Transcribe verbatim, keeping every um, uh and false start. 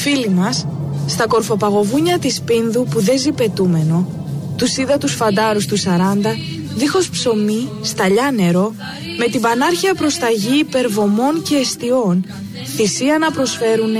Φίλοι μας, στα κορφοπαγοβούνια της Πίνδου που δεν ζει πετούμενο, τους είδα τους φαντάρους του σαράντα, δίχως ψωμί, σταλιά νερό, με την πανάρχια προσταγή υπερβομών και εστιών, θυσία να προσφέρουνε